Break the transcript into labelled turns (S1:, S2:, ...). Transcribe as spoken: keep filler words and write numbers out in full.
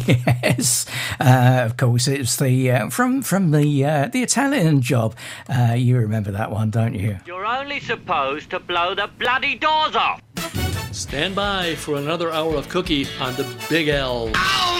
S1: Yes, uh, of course, it's the uh, from from the uh, the Italian Job. Uh, you remember that one, don't you?
S2: You're only supposed to blow the bloody doors off.
S3: Stand by for another hour of Cookie on the Big L.
S2: Ow!